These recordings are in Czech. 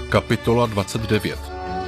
Kapitola 29.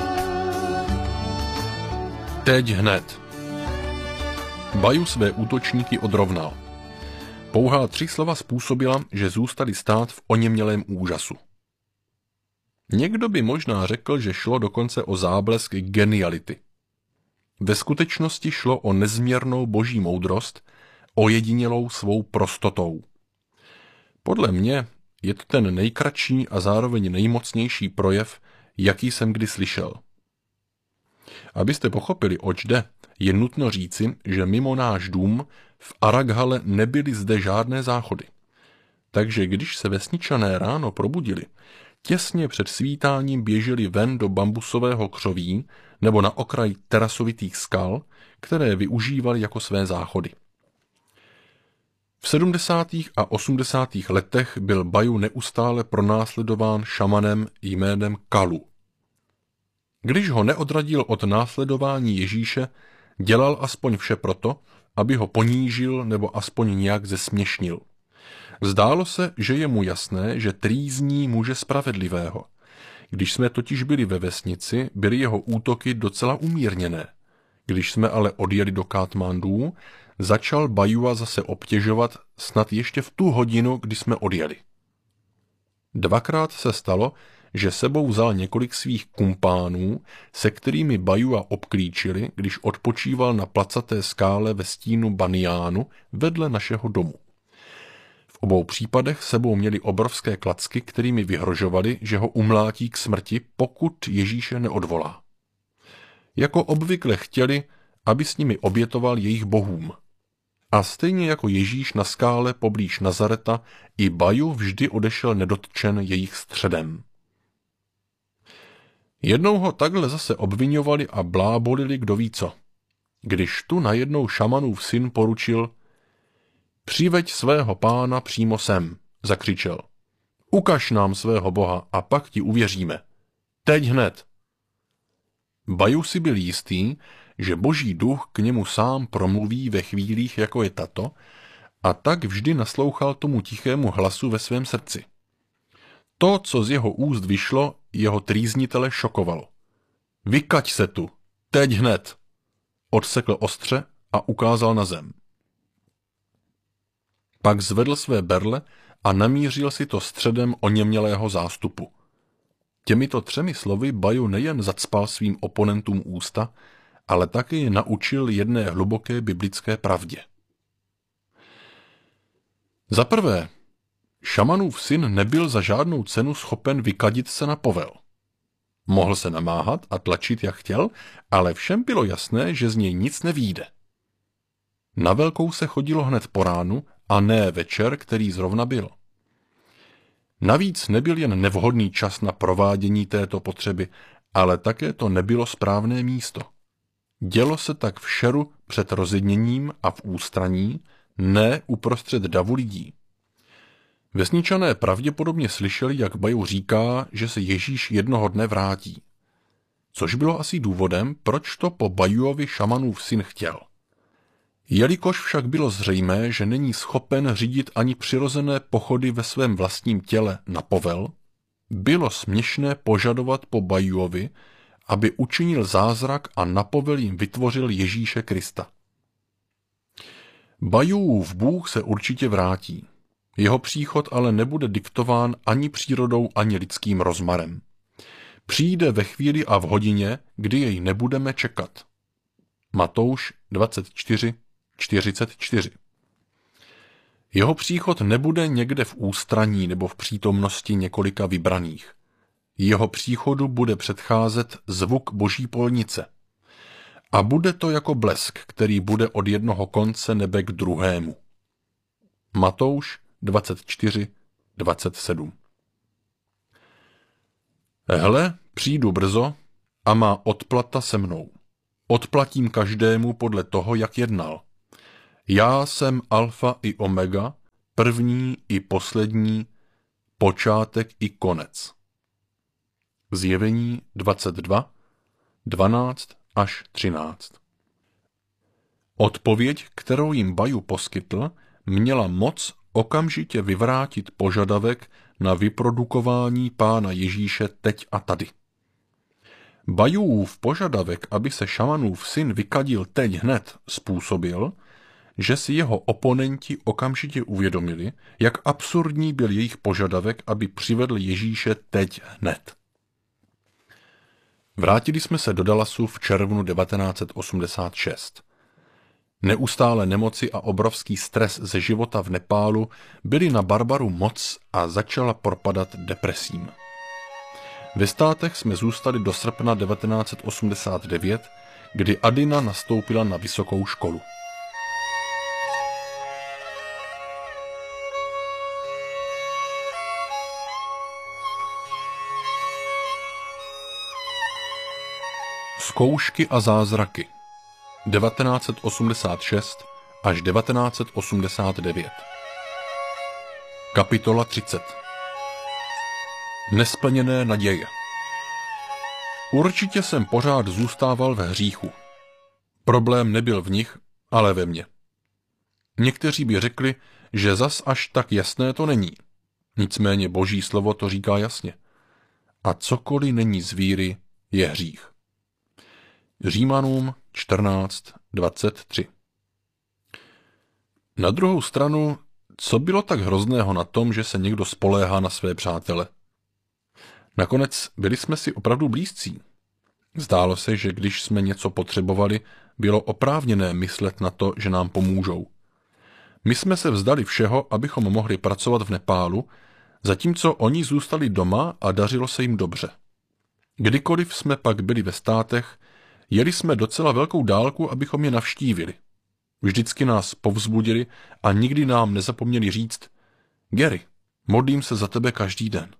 Teď hned. Baju své útočníky odrovnal. Pouhá 3 slova způsobila, že zůstali stát v oněmělém úžasu. Někdo by možná řekl, že šlo dokonce o záblesk geniality. Ve skutečnosti šlo o nezměrnou boží moudrost, ojedinělou svou prostotou. Podle mě je to ten nejkratší a zároveň nejmocnější projev, jaký jsem kdy slyšel. Abyste pochopili, oč jde, je nutno říci, že mimo náš dům v Araghale nebyly zde žádné záchody. Takže když se vesničané ráno probudili, těsně před svítáním běželi ven do bambusového křoví nebo na okraj terasovitých skal, které využívali jako své záchody. V 70. a 80. letech byl Baju neustále pronásledován šamanem jménem Kalu. Když ho neodradil od následování Ježíše, dělal aspoň vše proto, aby ho ponížil nebo aspoň nějak zesměšnil. Zdálo se, že je mu jasné, že trýzní muže spravedlivého. Když jsme totiž byli ve vesnici, byly jeho útoky docela umírněné. Když jsme ale odjeli do Katmandu, začal Bajua zase obtěžovat snad ještě v tu hodinu, kdy jsme odjeli. 2krát se stalo, že sebou vzal několik svých kumpánů, se kterými Bajua obklíčili, když odpočíval na placaté skále ve stínu Baniánu vedle našeho domu. V obou případech sebou měli obrovské klacky, kterými vyhrožovali, že ho umlátí k smrti, pokud Ježíše neodvolá. Jako obvykle chtěli, aby s nimi obětoval jejich bohům. A stejně jako Ježíš na skále poblíž Nazareta, i Baju vždy odešel nedotčen jejich středem. Jednou ho takhle zase obviňovali a blábolili kdo ví co. Když tu najednou šamanův syn poručil: "Přiveď svého pána přímo sem," zakřičel. "Ukaž nám svého boha a pak ti uvěříme. Teď hned." Baju si byl jistý, že boží duch k němu sám promluví ve chvílích, jako je tato, a tak vždy naslouchal tomu tichému hlasu ve svém srdci. To, co z jeho úst vyšlo, jeho trýznitele šokovalo. "Vykaď se tu, teď hned," odsekl ostře a ukázal na zem. Pak zvedl své berle a namířil si to středem oněmělého zástupu. Těmito 3 slovy Baju nejen zacpal svým oponentům ústa, ale také je naučil jedné hluboké biblické pravdě. Za prvé, šamanův syn nebyl za žádnou cenu schopen vykadit se na povel. Mohl se namáhat a tlačit, jak chtěl, ale všem bylo jasné, že z něj nic nevyjde. Na velkou se chodilo hned po ránu a ne večer, který zrovna byl. Navíc nebyl jen nevhodný čas na provádění této potřeby, ale také to nebylo správné místo. Dělo se tak v šeru před rozedněním a v ústraní, ne uprostřed davu lidí. Vesničané pravděpodobně slyšeli, jak Baju říká, že se Ježíš jednoho dne vrátí. Což bylo asi důvodem, proč to po Bajuovi šamanův syn chtěl. Jelikož však bylo zřejmé, že není schopen řídit ani přirozené pochody ve svém vlastním těle na povel, bylo směšné požadovat po Bajuovi, aby učinil zázrak a na povel jim vytvořil Ježíše Krista. Bajuův Bůh se určitě vrátí. Jeho příchod ale nebude diktován ani přírodou, ani lidským rozmarem. Přijde ve chvíli a v hodině, kdy jej nebudeme čekat. Matouš 24:44. Jeho příchod nebude někde v ústraní nebo v přítomnosti několika vybraných. Jeho příchodu bude předcházet zvuk boží polnice. A bude to jako blesk, který bude od jednoho konce nebe k druhému. Matouš 24:27. Hle, přijdu brzo a má odplata se mnou. Odplatím každému podle toho, jak jednal. Já jsem alfa i omega, první i poslední, počátek i konec. Zjevení 22:12-13. Odpověď, kterou jim Baju poskytl, měla moc okamžitě vyvrátit požadavek na vyprodukování Pána Ježíše teď a tady. Bajův požadavek, aby se Šamanův syn vykadil teď hned, způsobil, že si jeho oponenti okamžitě uvědomili, jak absurdní byl jejich požadavek, aby přivedl Ježíše teď hned. Vrátili jsme se do Dallasu v červnu 1986. Neustále nemoci a obrovský stres ze života v Nepálu byly na Barbaru moc a začala propadat depresím. Ve státech jsme zůstali do srpna 1989, kdy Adina nastoupila na vysokou školu. Zkoušky a zázraky 1986 až 1989. Kapitola 30. Nesplněné naděje. Určitě jsem pořád zůstával ve hříchu. Problém nebyl v nich, ale ve mně. Někteří by řekli, že zas až tak jasné to není. Nicméně Boží slovo to říká jasně. A cokoliv není z víry, je hřích. Římanům 14:23. Na druhou stranu, co bylo tak hrozného na tom, že se někdo spoléhá na své přátele? Nakonec byli jsme si opravdu blízcí. Zdálo se, že když jsme něco potřebovali, bylo oprávněné myslet na to, že nám pomůžou. My jsme se vzdali všeho, abychom mohli pracovat v Nepálu, zatímco oni zůstali doma a dařilo se jim dobře. Kdykoliv jsme pak byli ve státech, jeli jsme docela velkou dálku, abychom je navštívili. Vždycky nás povzbudili a nikdy nám nezapomněli říct: Gary, modlím se za tebe každý den.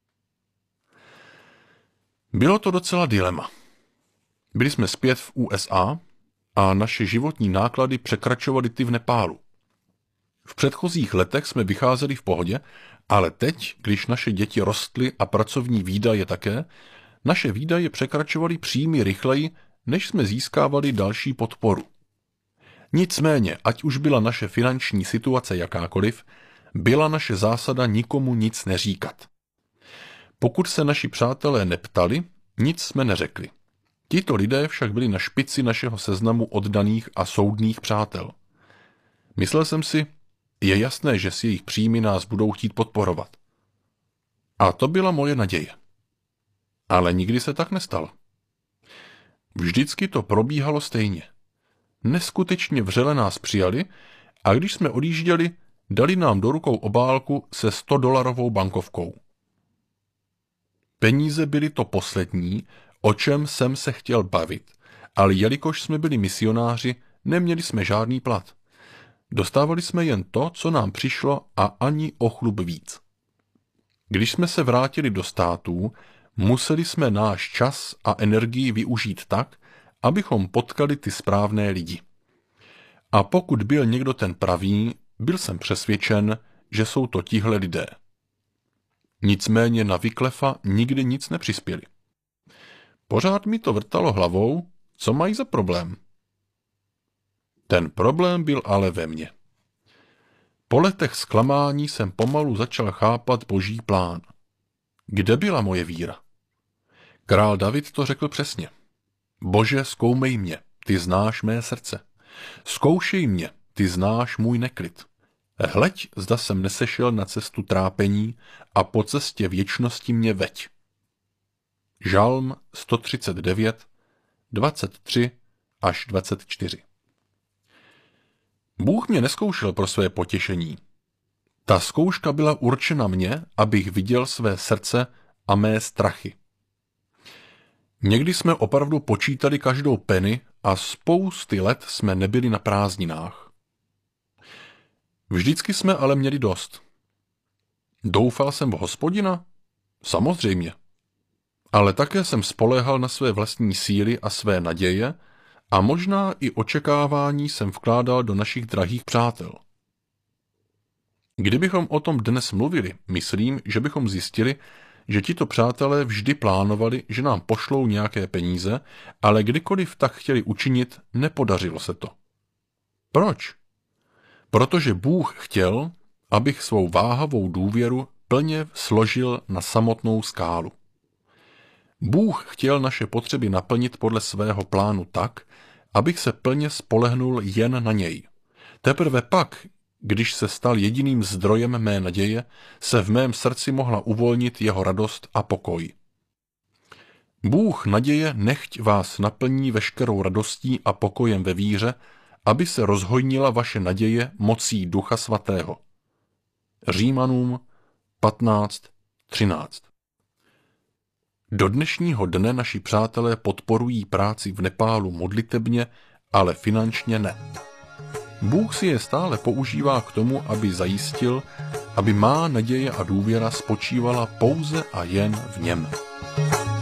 Bylo to docela dilema. Byli jsme zpět v USA a naše životní náklady překračovaly ty v Nepálu. V předchozích letech jsme vycházeli v pohodě, ale teď, když naše děti rostly a pracovní výdaje také, naše výdaje překračovaly příjmy rychleji, než jsme získávali další podporu. Nicméně, ať už byla naše finanční situace jakákoliv, byla naše zásada nikomu nic neříkat. Pokud se naši přátelé neptali, nic jsme neřekli. Tito lidé však byli na špici našeho seznamu oddaných a soudných přátel. Myslel jsem si, je jasné, že si jejich příjmy nás budou chtít podporovat. A to byla moje naděje. Ale nikdy se tak nestalo. Vždycky to probíhalo stejně. Neskutečně vřele nás přijali a když jsme odjížděli, dali nám do rukou obálku se $100 bankovkou. Peníze byly to poslední, o čem jsem se chtěl bavit, ale jelikož jsme byli misionáři, neměli jsme žádný plat. Dostávali jsme jen to, co nám přišlo a ani o chlup víc. Když jsme se vrátili do států, museli jsme náš čas a energii využít tak, abychom potkali ty správné lidi. A pokud byl někdo ten pravý, byl jsem přesvědčen, že jsou to tihle lidé. Nicméně na Wyclefa nikdy nic nepřispěli. Pořád mi to vrtalo hlavou, co mají za problém. Ten problém byl ale ve mně. Po letech zklamání jsem pomalu začal chápat Boží plán. Kde byla moje víra? Král David to řekl přesně. Bože, zkoumej mě, ty znáš mé srdce. Zkoušej mě, ty znáš můj neklid. Hleď, zda jsem nesešel na cestu trápení a po cestě věčnosti mě veď. Žalm 139, 23 až 24. Bůh mě nezkoušel pro své potěšení. Ta zkouška byla určena mně, abych viděl své srdce a mé strachy. Někdy jsme opravdu počítali každou penny a spousty let jsme nebyli na prázdninách. Vždycky jsme ale měli dost. Doufal jsem v Hospodina? Samozřejmě. Ale také jsem spoléhal na své vlastní síly a své naděje a možná i očekávání jsem vkládal do našich drahých přátel. Kdybychom o tom dnes mluvili, myslím, že bychom zjistili, že tito přátelé vždy plánovali, že nám pošlou nějaké peníze, ale kdykoliv tak chtěli učinit, nepodařilo se to. Proč? Protože Bůh chtěl, abych svou váhavou důvěru plně složil na samotnou skálu. Bůh chtěl naše potřeby naplnit podle svého plánu tak, abych se plně spolehnul jen na něj. Teprve pak, když se stal jediným zdrojem mé naděje, se v mém srdci mohla uvolnit jeho radost a pokoj. Bůh naděje nechť vás naplní veškerou radostí a pokojem ve víře, aby se rozhojnila vaše naděje mocí Ducha Svatého. Římanům 15:13. Do dnešního dne naši přátelé podporují práci v Nepálu modlitebně, ale finančně ne. Bůh si je stále používá k tomu, aby zajistil, aby má naděje a důvěra spočívala pouze a jen v něm.